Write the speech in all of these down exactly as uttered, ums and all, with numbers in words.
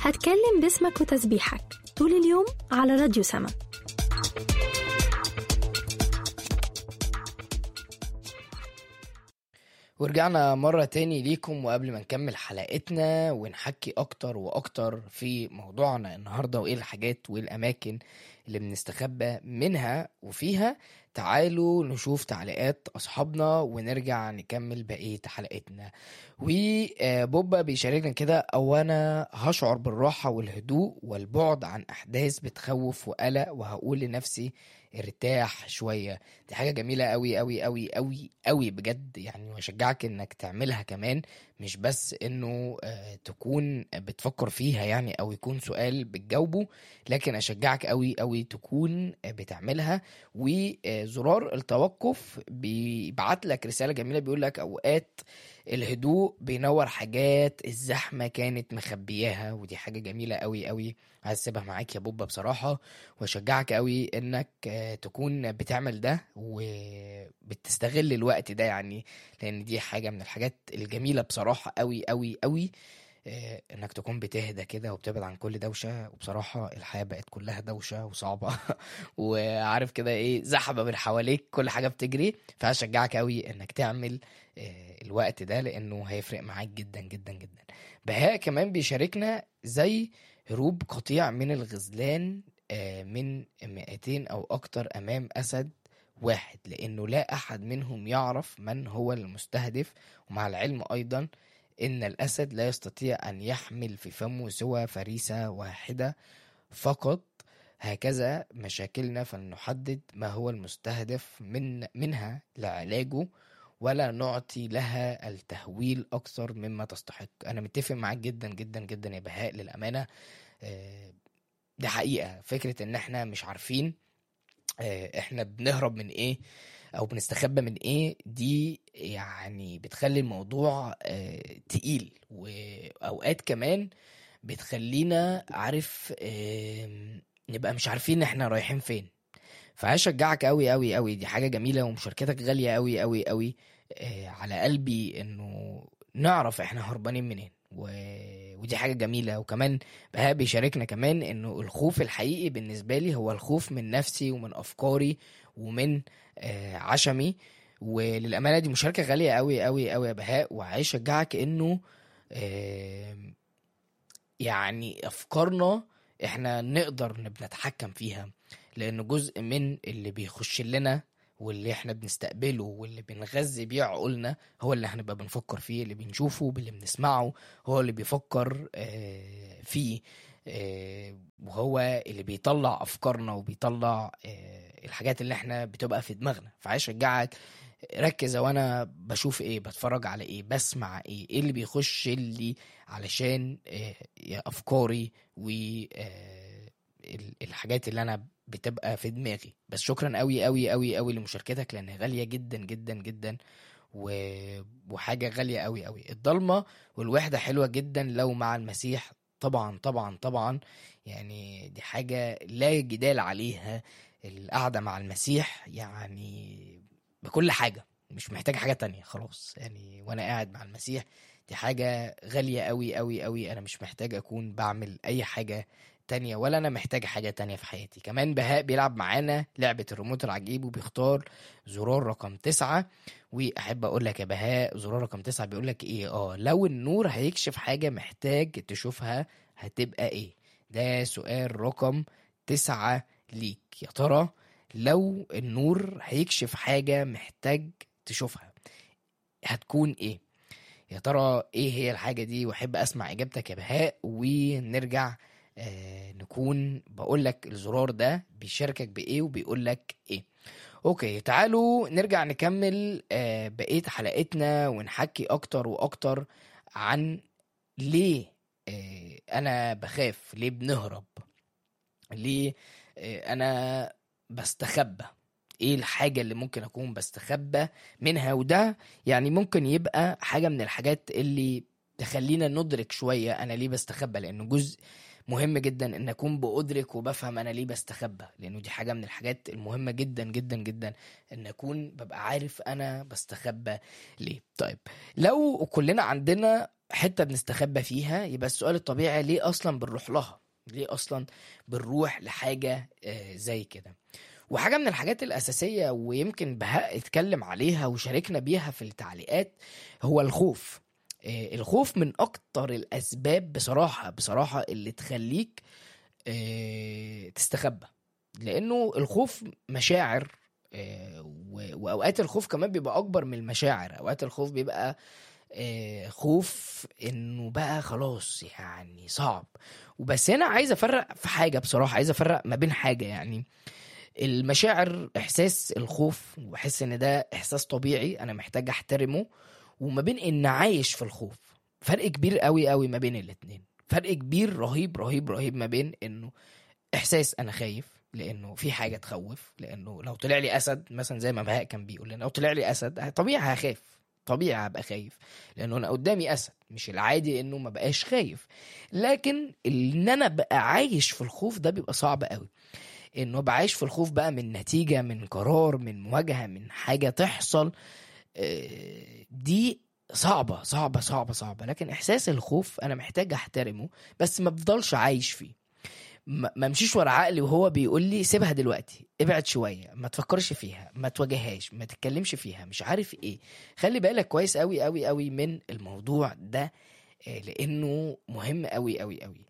هتكلم باسمك وتسبيحك طول اليوم على راديو سما. ورجعنا مرة تاني ليكم، وقبل ما نكمل حلقتنا ونحكي أكتر وأكتر في موضوعنا النهاردة وإيه الحاجات والأماكن اللي بنستخبى منها وفيها، تعالوا نشوف تعليقات أصحابنا ونرجع نكمل بقية حلقتنا. وبوبا بيشاركنا كده: أو أنا هشعر بالراحة والهدوء والبعد عن أحداث بتخوف وقلق، وهقول لنفسي ارتاح شوية. دي حاجة جميلة قوي قوي قوي قوي قوي بجد يعني، واشجعك انك تعملها كمان، مش بس انه آه تكون بتفكر فيها يعني او يكون سؤال بتجاوبه، لكن اشجعك قوي قوي تكون آه بتعملها. وزرار التوقف بيبعت لك رسالة جميلة بيقول لك: اوقات الهدوء بينور حاجات الزحمة كانت مخبياها. ودي حاجة جميلة قوي قوي، عايز اسيبها معاك يا بوبا بصراحة، واشجعك قوي انك تكون بتعمل ده وبتستغل الوقت ده يعني، لان دي حاجة من الحاجات الجميلة بصراحة قوي قوي قوي، انك تكون بتهدى كده وبتبعد عن كل دوشة. وبصراحة الحياة بقت كلها دوشة وصعبة وعارف كده ايه، زحمة من حواليك، كل حاجة بتجري. فهشجعك قوي انك تعمل الوقت ده، لانه هيفرق معاك جدا جدا جدا. بهاء كمان بيشاركنا: زي هروب قطيع من الغزلان من مئتين أو أكتر أمام أسد واحد، لأنه لا أحد منهم يعرف من هو المستهدف. ومع العلم أيضا إن الأسد لا يستطيع أن يحمل في فمه سوى فريسة واحدة فقط. هكذا مشاكلنا، فلنحدد ما هو المستهدف من منها لعلاجه، ولا نعطي لها التهويل أكثر مما تستحق. أنا متفق معاك جدا جدا جدا يا بهاء للأمانة. دي حقيقة، فكرة ان احنا مش عارفين احنا بنهرب من ايه او بنستخبى من ايه، دي يعني بتخلي الموضوع تقيل، واوقات كمان بتخلينا عارف نبقى مش عارفين احنا رايحين فين. فهشجعك قوي قوي قوي، دي حاجة جميلة ومشاركتك غالية قوي قوي قوي على قلبي، انه نعرف احنا هربانين منين. و... ودي حاجة جميلة. وكمان بهاء بيشاركنا كمان انه الخوف الحقيقي بالنسبة لي هو الخوف من نفسي ومن افكاري ومن آه عشمي. وللأمانة دي مشاركة غالية قوي قوي قوي يا بهاء، وعايز اشجعك انه آه يعني افكارنا احنا نقدر نتحكم فيها، لانه جزء من اللي بيخش لنا واللي احنا بنستقبله واللي بنغذي بيه عقولنا هو اللي هنبقى بنفكر فيه. اللي بنشوفه باللي بنسمعه هو اللي بيفكر اه فيه، اه وهو اللي بيطلع افكارنا وبيطلع اه الحاجات اللي احنا بتبقى في دماغنا. فعايز اشجعك ركز، وانا بشوف ايه، بتفرج على ايه، بسمع ايه، ايه اللي بيخش اللي علشان اه افكاري والحاجات اللي انا بتبقى في دماغي. بس شكرا قوي قوي قوي قوي لمشاركتك، لانها غالية جدا جدا جدا وحاجة غالية قوي قوي. الضلمة والوحدة حلوة جدا لو مع المسيح، طبعا طبعا طبعا يعني دي حاجة لا جدال عليها. القعدة مع المسيح يعني بكل حاجة، مش محتاج حاجة تانية خلاص يعني. وانا قاعد مع المسيح دي حاجة غالية قوي قوي قوي، انا مش محتاج اكون بعمل اي حاجة تانية، ولا انا محتاج حاجة تانية في حياتي. كمان بهاء بيلعب معانا لعبة الريموت العجيب وبيختار زرار رقم تسعة. واحب اقول لك يا بهاء، زرار رقم تسعة بيقول لك ايه؟ اه لو النور هيكشف حاجة محتاج تشوفها هتبقى ايه؟ ده سؤال رقم تسعة ليك. يا ترى لو النور هيكشف حاجة محتاج تشوفها هتكون ايه؟ يا ترى ايه هي الحاجة دي؟ واحب اسمع اجابتك يا بهاء، ونرجع آه نكون بقولك الزرار ده بيشاركك بايه وبيقولك ايه. اوكي، تعالوا نرجع نكمل آه بقية حلقتنا ونحكي اكتر واكتر عن ليه آه انا بخاف، ليه بنهرب، ليه آه انا بستخبى، ايه الحاجة اللي ممكن اكون بستخبى منها. وده يعني ممكن يبقى حاجة من الحاجات اللي تخلينا ندرك شوية انا ليه بستخبى، لانه جزء مهم جدا ان اكون بأدرك وبفهم انا ليه بستخبى، لانه دي حاجة من الحاجات المهمة جدا جدا جدا، ان اكون ببقى عارف انا بستخبى ليه. طيب لو كلنا عندنا حتة بنستخبى فيها، يبقى السؤال الطبيعي ليه اصلا بنروح لها؟ ليه اصلا بنروح لحاجة آه، زي كده؟ وحاجة من الحاجات الأساسية، ويمكن بهاء اتكلم عليها وشاركنا بيها في التعليقات، هو الخوف. آه، الخوف من أكتر الأسباب بصراحة بصراحة اللي تخليك آه، تستخبى، لأنه الخوف مشاعر. آه، و- وأوقات الخوف كمان بيبقى أكبر من المشاعر. أوقات الخوف بيبقى آه، خوف انه بقى خلاص يعني صعب. وبس هنا عايز افرق في حاجة بصراحة، عايز افرق ما بين حاجة، يعني المشاعر، احساس الخوف، واحس ان ده احساس طبيعي انا محتاج احترمه، وما بين ان عايش في الخوف. فرق كبير قوي قوي ما بين الاتنين، فرق كبير رهيب رهيب رهيب ما بين انه احساس انا خايف لانه في حاجه تخوف، لانه لو طلع لي اسد مثلا زي ما بهاء كان بيقول لنا، لو طلع لي اسد طبيعي هخاف، طبيعي هبقى خايف لانه انا قدامي اسد. مش العادي انه ما بقاش خايف، لكن ان انا بقى عايش في الخوف ده بيبقى صعب قوي. انه ابقى عايش في الخوف بقى من نتيجه، من قرار، من مواجهه، من حاجه تحصل، آه، دي صعبه صعبه صعبه صعبه. لكن احساس الخوف انا محتاج احترمه، بس ما بفضلش عايش فيه. ما ما امشيش ورا عقلي وهو بيقول لي سيبها دلوقتي، ابعد شويه، ما تفكرش فيها، ما تواجههاش، ما تتكلمش فيها، مش عارف ايه. خلي بالك كويس قوي قوي قوي من الموضوع ده، آه، لانه مهم قوي قوي قوي.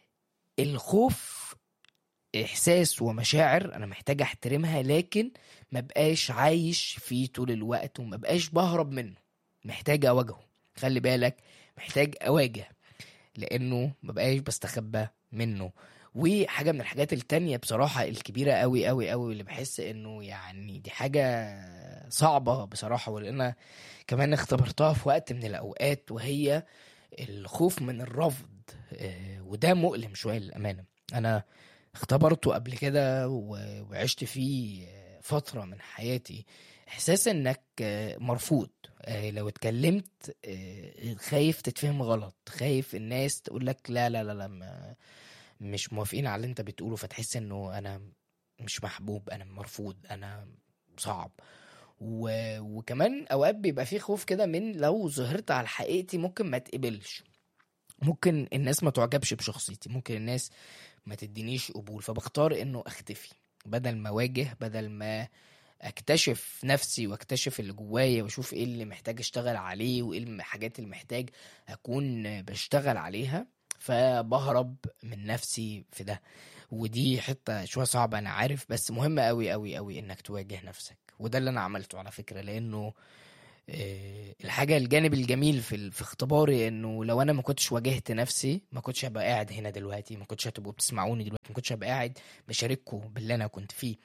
الخوف احساس ومشاعر انا محتاج احترمها، لكن ما بقاش عايش فيه طول الوقت، وما بقاش بهرب منه، محتاج اواجهه. خلي بالك، محتاج اواجه، لانه ما بقاش بستخبى منه. وحاجة من الحاجات التانية بصراحة الكبيرة قوي قوي قوي اللي بحس انه يعني دي حاجة صعبة بصراحة، ولأن كمان اختبرتها في وقت من الأوقات، وهي الخوف من الرفض. آه، وده مؤلم شوية للأمانة. أنا اختبرته قبل كده و- وعشت فيه فترة من حياتي، إحساس إنك آه، مرفوض. آه، لو اتكلمت آه، خايف تتفهم غلط، خايف الناس تقولك لا لا لا لا ما- مش موافقين على اللي انت بتقوله، فتحس انه انا مش محبوب، انا مرفوض، انا صعب. و... وكمان اوقات بيبقى فيه خوف كده من لو ظهرت على حقيقتي ممكن ما تقبلش، ممكن الناس ما تعجبش بشخصيتي، ممكن الناس ما تدينيش قبول، فبختار انه اختفي بدل ما اواجه، بدل ما اكتشف نفسي واكتشف اللي جوايا واشوف ايه اللي محتاج اشتغل عليه وايه الحاجات اللي محتاج اكون بشتغل عليها. فبهرب من نفسي في ده. ودي حتة شوية صعبة انا عارف، بس مهمة قوي قوي قوي انك تواجه نفسك. وده اللي انا عملته على فكرة، لانه آه، الحاجة الجانب الجميل في ال- في اختباري انه لو انا ما كنتش واجهت نفسي ما كنتش هبقى قاعد هنا دلوقتي، ما كنتش هتبقوا بتسمعوني دلوقتي، ما كنتش هبقى قاعد بشارككم باللي انا كنت فيه.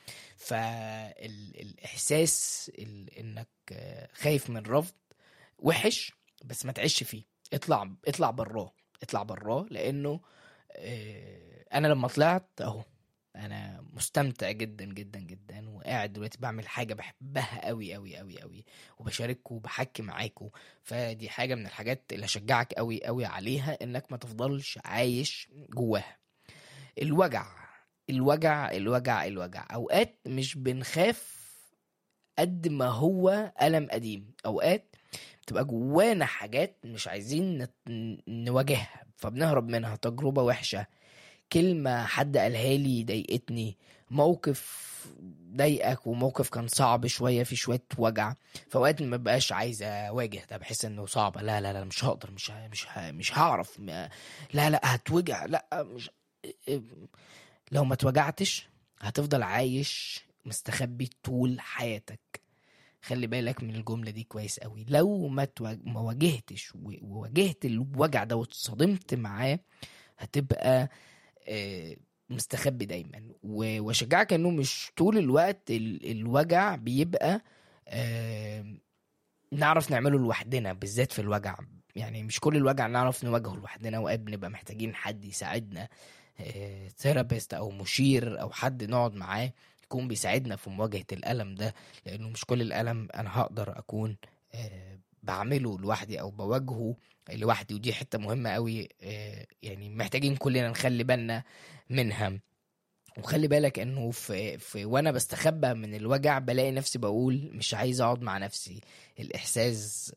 فالاحساس انك آه، خايف من رفض وحش، بس ما تعيش فيه. اطلع اطلع براه، اطلع براه، لانه آه، انا لما طلعت اهو انا مستمتع جدا جدا جدا، وقاعد دلوقتي بعمل حاجه بحبها قوي قوي قوي قوي، وبشارككم وبحكي معاكم. فدي حاجه من الحاجات اللي اشجعك قوي قوي عليها، انك ما تفضلش عايش جواها. الوجع الوجع الوجع الوجع اوقات مش بنخاف قد ما هو ألم قديم. اوقات تبقى جوانا حاجات مش عايزين نت... نواجهها، فبنهرب منها. تجربة وحشة، كلمة حد قالها لي ضايقتني، موقف ضايقك وموقف كان صعب شوية، في شوية وجع. فوقت ما بقاش عايز اواجه ده، بحس انه صعب، لا لا لا مش هقدر، مش ه... مش ه... مش هعرف، ما... لا لا هتوجع، لا مش. لو ما توجعتش هتفضل عايش مستخبي طول حياتك. خلي بالك من الجملة دي كويس قوي. لو ما تواج... ما واجهتش و- وواجهت الوجع ده واتصادمت معاه، هتبقى آه، مستخبي دايما. و- واشجعك انه مش طول الوقت ال- الوجع بيبقى آه، نعرف نعمله لوحدنا، بالذات في الوجع. يعني مش كل الوجع نعرف نواجهه لوحدنا، وقت بنبقى محتاجين حد يساعدنا، ثيرابيست او مشير او حد نقعد معاه يكون بيساعدنا في مواجهة الألم ده، لأنه مش كل الألم أنا هقدر أكون آه، بعمله لوحدي أو بواجهه لوحدي، ودي حتة مهمة قوي يعني محتاجين كلنا نخلي بالنا منها. وخلي بالك انه في, في وانا بستخبى من الوجع بلاقي نفسي بقول مش عايز اقعد مع نفسي، الاحساس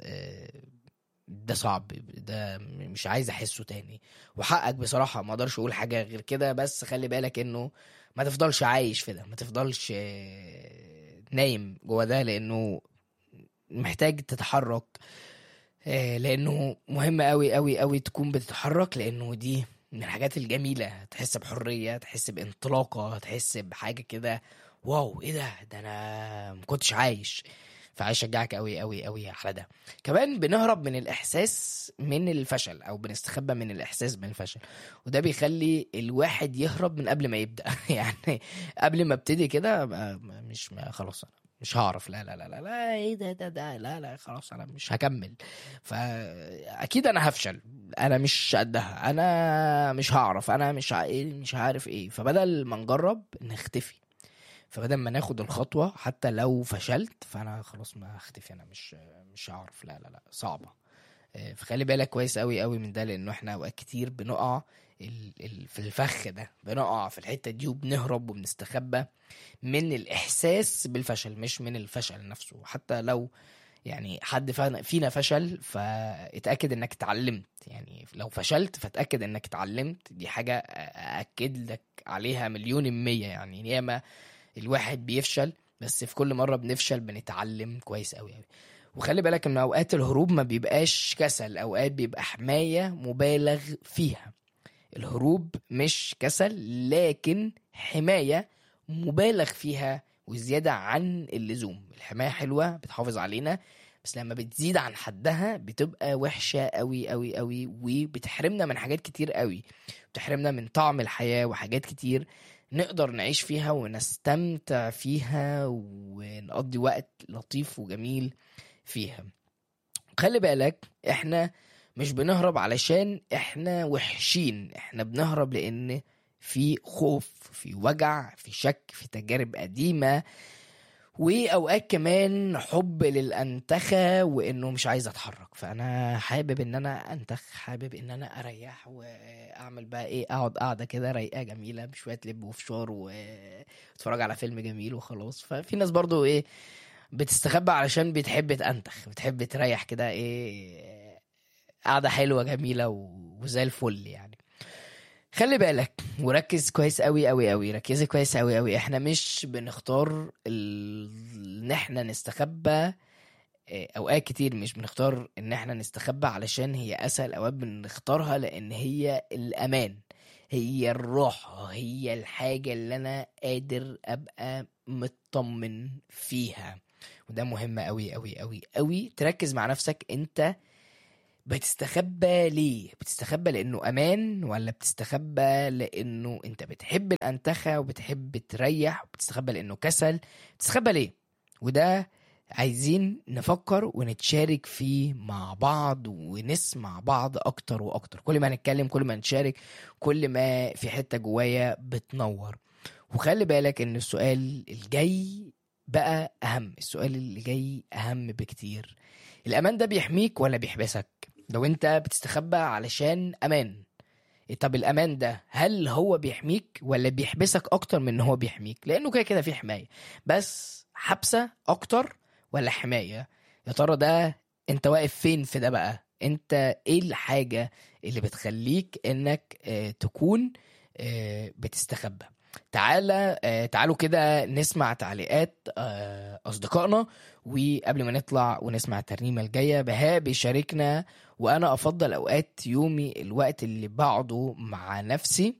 ده صعب، ده مش عايز احسه تاني. وحقك بصراحة، ما اقدرش اقول حاجة غير كده، بس خلي بالك انه ما تفضلش عايش في ده، ما تفضلش نايم جوا ده، لانه محتاج تتحرك، لانه مهم قوي قوي قوي تكون بتتحرك، لانه دي من الحاجات الجميلة. تحس بحرية، تحس بانطلاقة، تحس بحاجة كده واو، ايه ده ده انا مكنتش عايش. فعايز اشجعك قوي قوي قوي على ده. كمان بنهرب من الاحساس من الفشل، او بنستخبى من الاحساس من الفشل، وده بيخلي الواحد يهرب من قبل ما يبدأ. يعني قبل ما ابتدي كده مش ما خلاص انا مش هعرف، لا لا لا لا لا ايه ده ده ده لا لا خلاص انا مش هكمل، فاكيد انا هفشل، انا مش قدها، انا مش هعرف، انا مش ع... مش عارف ايه. فبدل ما نجرب نختفي، فبدل ما ناخد الخطوة حتى لو فشلت فانا خلاص ما اختفي، انا مش مش هعرف، لا لا لا صعبة. فخلي بالك كويس قوي قوي من ده، لانه احنا اوقات كتير بنقع في الفخ ده، بنقع في الحتة دي وبنهرب وبنستخبى من الاحساس بالفشل مش من الفشل نفسه. حتى لو يعني حد فينا فشل فاتأكد انك اتعلمت، يعني لو فشلت فاتأكد انك اتعلمت، دي حاجة أأكد لك عليها مليون المية. يعني ياما الواحد بيفشل، بس في كل مرة بنفشل بنتعلم كويس قوي قوي. وخلي بالك ان اوقات الهروب ما بيبقاش كسل، اوقات بيبقى حماية مبالغ فيها. الهروب مش كسل، لكن حماية مبالغ فيها وزيادة عن اللزوم. الحماية حلوة بتحافظ علينا، بس لما بتزيد عن حدها بتبقى وحشة قوي قوي قوي، وبتحرمنا من حاجات كتير قوي، بتحرمنا من طعم الحياة وحاجات كتير نقدر نعيش فيها ونستمتع فيها ونقضي وقت لطيف وجميل فيها. خلي بالك احنا مش بنهرب علشان احنا وحشين، احنا بنهرب لان في خوف، في وجع، في شك، في تجارب قديمة، واوقات كمان حب للانتخة وانه مش عايز اتحرك. فانا حابب ان انا انتخ، حابب ان انا اريح واعمل بقى ايه، اقعد قاعدة كده رايقة جميلة بشوية لب وفشار واتفرج على فيلم جميل وخلاص. ففي ناس برضو ايه بتستخبى علشان بتحب تنتخ، بتحب تريح كده، ايه قاعدة حلوة جميلة وزي الفل يعني. خلي بالك وركز كويس قوي قوي قوي، ركزي كويس قوي قوي. احنا مش بنختار ان احنا نستخبى، اوقات كتير مش بنختار ان احنا نستخبى علشان هي اسهل، اوقات بنختارها لان هي الامان، هي الراحة، هي الحاجة اللي انا قادر ابقى مطمن فيها. وده مهم قوي قوي قوي قوي تركز مع نفسك. انت بتستخبى ليه؟ بتستخبى لانه امان، ولا بتستخبى لانه انت بتحب الانتخة وبتحب تريح، وبتستخبى لانه كسل؟ بتستخبى ليه؟ وده عايزين نفكر ونتشارك فيه مع بعض ونسمع بعض اكتر واكتر. كل ما نتكلم كل ما نشارك كل ما في حتة جوايا بتنور. وخلي بالك ان السؤال الجاي بقى اهم، السؤال اللي جاي اهم بكتير. الامان ده بيحميك ولا بيحبسك؟ لو انت بتستخبى علشان امان، طب الامان ده هل هو بيحميك ولا بيحبسك اكتر من ان هو بيحميك؟ لانه كده كده في حماية، بس حبسة اكتر ولا حماية؟ يا ترى ده انت واقف فين في ده بقى؟ انت ايه الحاجة اللي بتخليك انك اه تكون اه بتستخبى؟ تعالى اه تعالوا كده نسمع تعليقات اه اصدقائنا، وقبل ما نطلع ونسمع الترنيمة الجاية. بهاء بيشاركنا: وانا افضل اوقات يومي الوقت اللي بقعده مع نفسي،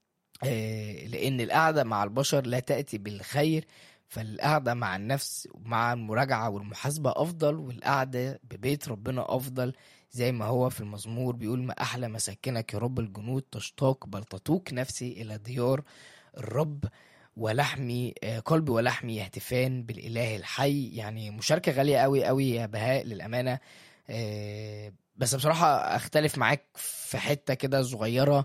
اه لان القعدة مع البشر لا تأتي بالخير، فالقعدة مع النفس مع المراجعة والمحاسبة أفضل، والقعدة ببيت ربنا أفضل. زي ما هو في المزمور بيقول: ما أحلى مساكنك يا رب الجنود، تشتاق بل تتوق نفسي إلى ديار الرب، ولحمي قلبي ولحمي يهتفان بالإله الحي. يعني مشاركة غالية قوي قوي يا بهاء للأمانة. بس بصراحة أختلف معاك في حتة كده صغيرة.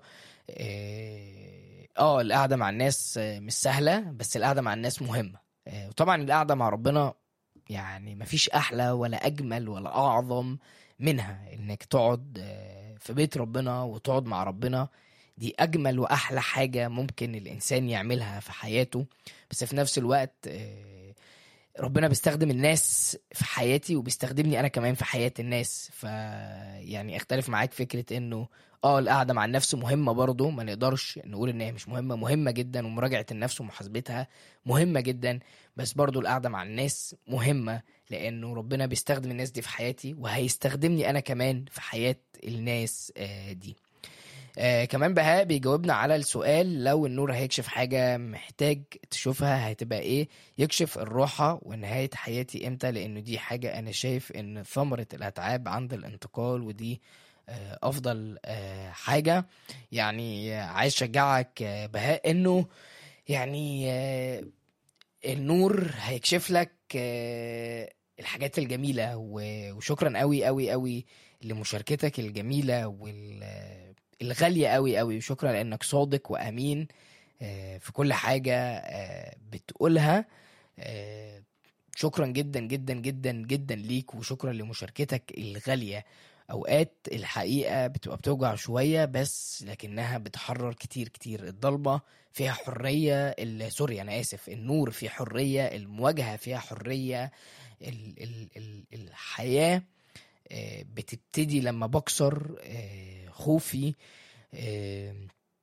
اه القعدة مع الناس مش سهلة، بس القعدة مع الناس مهمة. وطبعا القعدة مع ربنا يعني مفيش أحلى ولا أجمل ولا أعظم منها انك تقعد آه، في بيت ربنا وتقعد مع ربنا. دي اجمل واحلى حاجة ممكن الانسان يعملها في حياته. بس في نفس الوقت آه، ربنا بيستخدم الناس في حياتي وبيستخدمني انا كمان في حياة الناس. ف يعني اختلف معاك فكرة انه اه القعدة مع النفس مهمة برضو، ما نقدرش نقول ان هي مش مهمة، مهمة جدا، ومراجعة النفس ومحاسبتها مهمة جدا. بس برضو القعدة مع الناس مهمة، لانه ربنا بيستخدم الناس دي في حياتي وهيستخدمني انا كمان في حياة الناس آه، دي. آه كمان بهاء بيجاوبنا على السؤال، لو النور هيكشف حاجة محتاج تشوفها هتبقى ايه؟ يكشف الراحة ونهاية حياتي امتى، لانه دي حاجة انا شايف ان ثمرة الاتعاب عند الانتقال، ودي آه افضل آه حاجة. يعني آه، عايز اشجعك آه بهاء انه يعني آه النور هيكشف لك آه الحاجات الجميلة. و- وشكرا قوي قوي قوي لمشاركتك الجميلة والغالية قوي قوي. وشكرا لأنك صادق وأمين آه في كل حاجة آه بتقولها. آه شكرا جدا جدا جدا جدا ليك، وشكرا لمشاركتك الغالية. اوقات الحقيقة بتبقى بتوجع شوية، بس لكنها بتحرر كتير كتير. الضلمة فيها حرية، ال- سوري انا اسف، النور فيه حرية، المواجهة فيها حرية. ال ال ال الحياة آه، بتبتدي لما بكسر آه، خوفي. آه،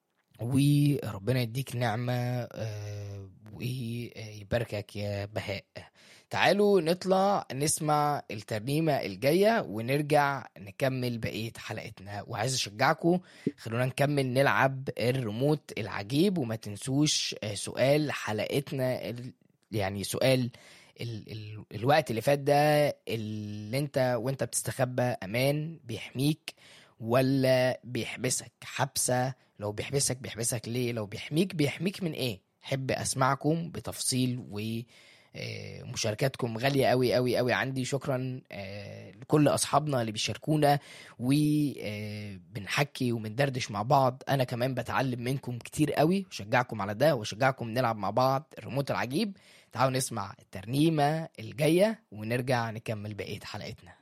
وربنا يديك نعمة آه، ويباركك يا بهاء. تعالوا نطلع نسمع الترنيمة الجاية ونرجع نكمل بقية حلقتنا. وعايز أشجعكم، خلونا نكمل نلعب الريموت العجيب. وما تنسوش آه، سؤال حلقتنا ال- يعني سؤال ال ال الوقت اللي فات ده، اللي انت وانت بتستخبى امان بيحميك ولا بيحبسك حبسة؟ لو بيحبسك بيحبسك ليه؟ لو بيحميك بيحميك من ايه؟ حب اسمعكم بتفصيل، و آه، مشاركاتكم غالية قوي قوي قوي عندي. شكرا آه، لكل أصحابنا اللي بيشاركونا وبنحكي وبندردش مع بعض. أنا كمان بتعلم منكم كتير قوي، وشجعكم على ده وشجعكم نلعب مع بعض الريموت العجيب. تعالوا نسمع الترنيمة الجاية ونرجع نكمل بقية حلقتنا.